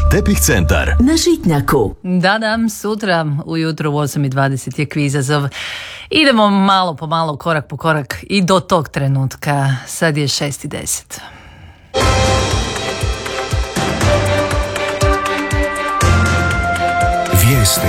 Tepih centar na Žitnjaku. Da, sutra ujutro u 8:20 je Kvizazov. Idemo malo po malo, korak po korak i do tog trenutka. Sad je 6:10. Vijesti.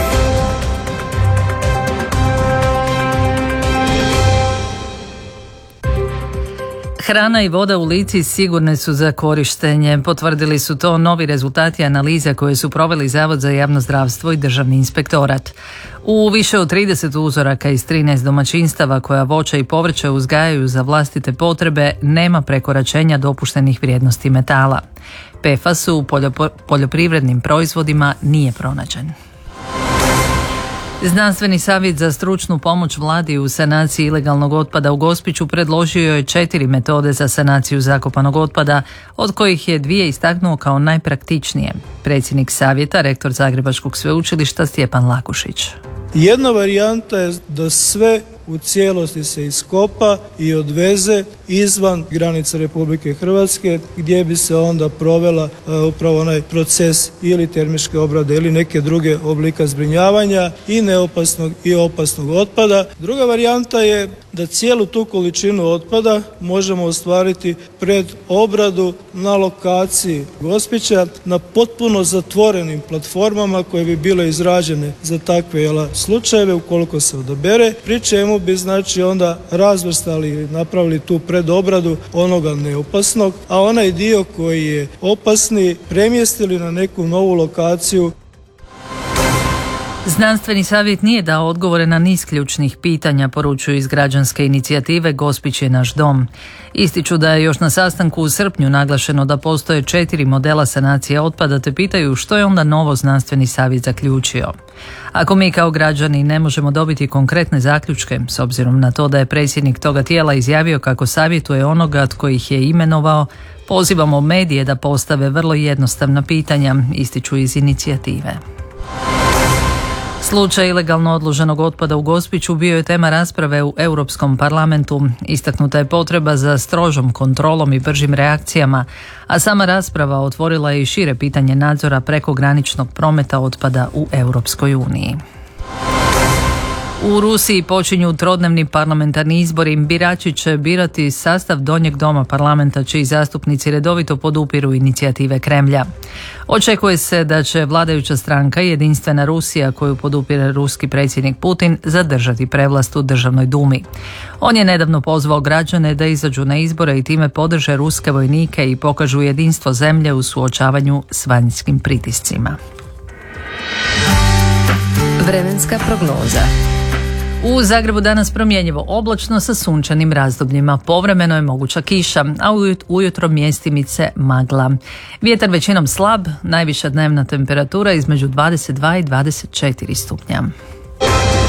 Hrana i voda u Lici sigurne su za korištenje. Potvrdili su to novi rezultati analiza koje su proveli Zavod za javno zdravstvo i Državni inspektorat. U više od 30 uzoraka iz 13 domaćinstava koja voća i povrće uzgajaju za vlastite potrebe nema prekoračenja dopuštenih vrijednosti metala. PFAS u poljoprivrednim proizvodima nije pronađen. Znanstveni savjet za stručnu pomoć vladi u sanaciji ilegalnog otpada u Gospiću predložio je 4 metode za sanaciju zakopanog otpada, od kojih je 2 istaknuo kao najpraktičnije. Predsjednik savjeta, rektor Zagrebačkog sveučilišta Stjepan Lakušić. Jedna varijanta je da sve u cijelosti se iskopa i odveze izvan granica Republike Hrvatske, gdje bi se onda provela upravo onaj proces ili termičke obrade ili neke druge oblika zbrinjavanja i neopasnog i opasnog otpada. Druga varijanta je da cijelu tu količinu otpada možemo ostvariti pred obradu na lokaciji Gospića na potpuno zatvorenim platformama koje bi bile izrađene za takve slučajeve ukoliko se odabere, pri čemu bi onda razvrstali ili napravili tu predobradu onoga neopasnog, a onaj dio koji je opasni premjestili na neku novu lokaciju. Znanstveni savjet nije dao odgovore na niz ključnih pitanja, poručuju iz građanske inicijative Gospić je naš dom. Ističu da je još na sastanku u srpnju naglašeno da postoje 4 modela sanacije otpada, te pitaju što je onda novo znanstveni savjet zaključio. Ako mi kao građani ne možemo dobiti konkretne zaključke, s obzirom na to da je predsjednik toga tijela izjavio kako savjetuje onoga tko ih je imenovao, pozivamo medije da postave vrlo jednostavna pitanja, ističu iz inicijative. Slučaj ilegalno odloženog otpada u Gospiću bio je tema rasprave u Europskom parlamentu. Istaknuta je potreba za strožom kontrolom i bržim reakcijama, a sama rasprava otvorila je i šire pitanje nadzora prekograničnog prometa otpada u Europskoj uniji. U Rusiji počinju trodnevni parlamentarni izbori. Birači će birati sastav donjeg doma parlamenta, čiji zastupnici redovito podupiru inicijative Kremlja. Očekuje se da će vladajuća stranka Jedinstvena Rusija, koju podupire ruski predsjednik Putin, zadržati prevlast u Državnoj dumi. On je nedavno pozvao građane da izađu na izbore i time podrže ruske vojnike i pokažu jedinstvo zemlje u suočavanju s vanjskim pritiscima. Vremenska prognoza. U Zagrebu danas promjenjivo oblačno sa sunčanim razdobljima. Povremeno je moguća kiša, a ujutro mjestimice magla. Vjetar većinom slab, najviša dnevna temperatura između 22 i 24 stupnja.